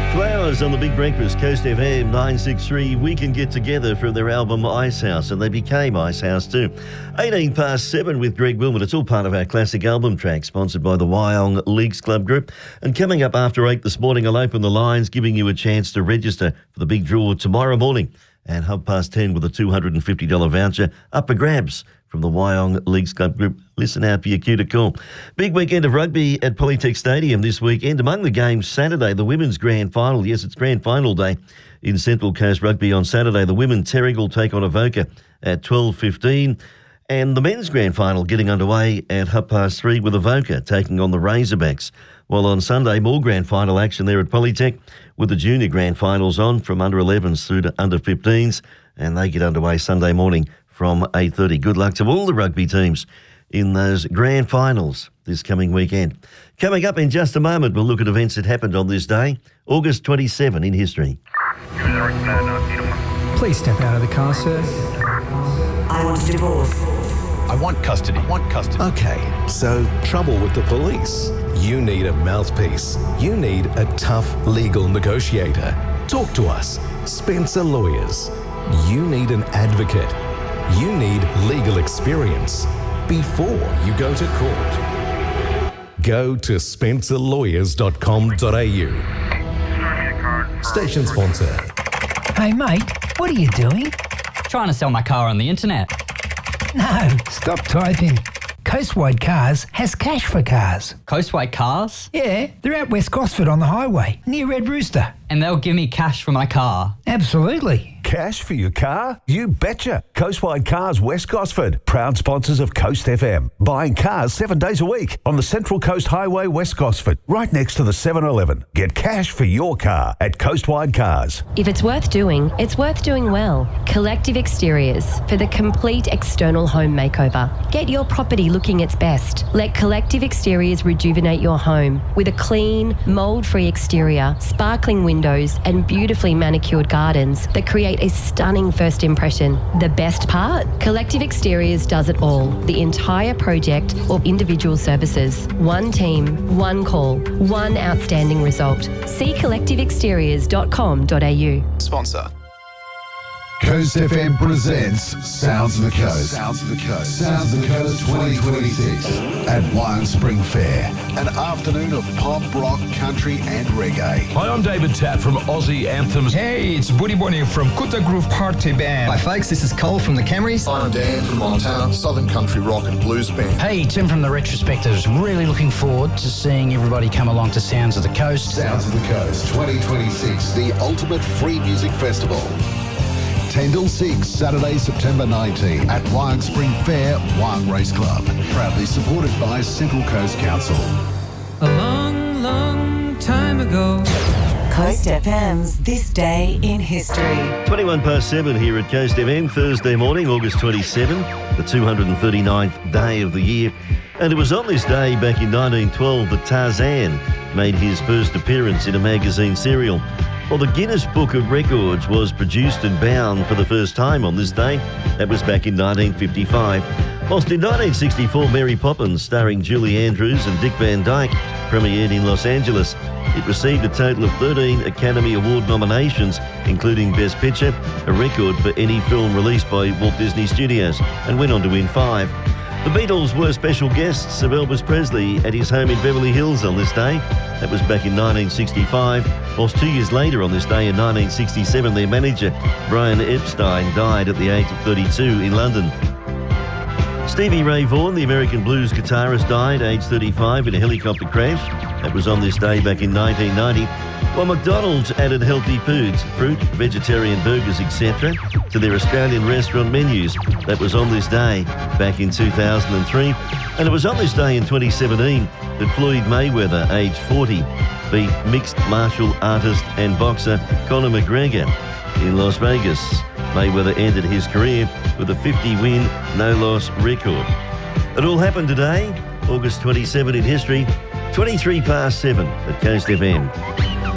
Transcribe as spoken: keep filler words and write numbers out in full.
Flowers on the Big Breakfast, Coast F M nine sixty-three. We Can Get Together from their album Icehouse, and they became Icehouse too. eighteen past seven with Greg Wilmot. It's all part of our classic album track, sponsored by the Wyong Leagues Club Group. And coming up after eight this morning, I'll open the lines, giving you a chance to register for the big draw tomorrow morning at half past ten with a two hundred fifty dollars voucher up for grabs from the Wyong Leagues Club Group. Listen out for your cue to call. Big weekend of rugby at Polytech Stadium this weekend. Among the games Saturday, the women's grand final. Yes, it's grand final day in Central Coast Rugby on Saturday. The women Terrigal take on Avoca at twelve fifteen. And the men's grand final getting underway at half past three with Avoca taking on the Razorbacks. While on Sunday, more grand final action there at Polytech with the junior grand finals on from under elevens through to under fifteens. And they get underway Sunday morning from eight thirty. Good luck to all the rugby teams in those grand finals this coming weekend. Coming up in just a moment, we'll look at events that happened on this day, August twenty-seventh in history. Please step out of the car, sir. I want a divorce. I want custody. I want custody. Okay, so trouble with the police. You need a mouthpiece. You need a tough legal negotiator. Talk to us. Spencer Lawyers. You need an advocate. You need legal experience before you go to court. Go to spencer lawyers dot com dot a u. Station sponsor. Hey mate, what are you doing? Trying to sell my car on the internet. No, stop typing. Coastwide Cars has cash for cars. Coastwide Cars? Yeah, they're at West Gosford on the highway, near Red Rooster. And they'll give me cash for my car? Absolutely. Cash for your car? You betcha. Coastwide Cars West Gosford, proud sponsors of Coast F M. Buying cars seven days a week on the Central Coast Highway West Gosford, right next to the seven eleven. Get cash for your car at Coastwide Cars. If it's worth doing, it's worth doing well. Collective Exteriors for the complete external home makeover. Get your property looking its best. Let Collective Exteriors rejuvenate your home with a clean, mould-free exterior, sparkling windows and beautifully manicured gardens that create a stunning first impression. The best part? Collective Exteriors does it all. The entire project or individual services. One team, one call, one outstanding result. See collective exteriors dot com dot a u. Sponsor. Coast F M presents Sounds of the Coast. Sounds of the Coast. Sounds of the Coast twenty twenty-six at Wyong Spring Fair. An afternoon of pop, rock, country and reggae. Hi, I'm David Tapp from Aussie Anthems. Hey, it's Buddy Bonnie from Kuta Groove Party Band. Hi folks, this is Cole from the Camrys. I'm Dan from Montana, Southern Country Rock and Blues Band. Hey, Tim from the Retrospectors. Really looking forward to seeing everybody come along to Sounds of the Coast. Sounds of the Coast twenty twenty-six, the ultimate free music festival. ten till six, Saturday, September nineteenth at Wyong Spring Fair, Wyong Race Club. Proudly supported by Central Coast Council. A long, long time ago. Coast F M's This Day in History. twenty-one past seven here at Coast F M, Thursday morning, August twenty-seventh, the two hundred thirty-ninth day of the year. And it was on this day back in nineteen twelve that Tarzan made his first appearance in a magazine serial. Well, the Guinness Book of Records was produced and bound for the first time on this day. That was back in nineteen fifty-five. Whilst in nineteen sixty-four, Mary Poppins, starring Julie Andrews and Dick Van Dyke, premiered in Los Angeles. It received a total of thirteen Academy Award nominations, including Best Picture, a record for any film released by Walt Disney Studios, and went on to win five. The Beatles were special guests of Elvis Presley at his home in Beverly Hills on this day. That was back in nineteen sixty-five. Whilst two years later on this day in nineteen sixty-seven, their manager, Brian Epstein, died at the age of thirty-two in London. Stevie Ray Vaughan, the American blues guitarist, died aged thirty-five in a helicopter crash. That was on this day back in nineteen ninety. While McDonald's added healthy foods, fruit, vegetarian burgers, et cetera, to their Australian restaurant menus. That was on this day back in two thousand three. And it was on this day in twenty seventeen that Floyd Mayweather, aged forty, beat mixed martial artist and boxer Conor McGregor in Las Vegas. Mayweather ended his career with a fifty-win, no-loss record. It all happened today, August twenty-seventh in history, twenty-three past seven at Coast F M.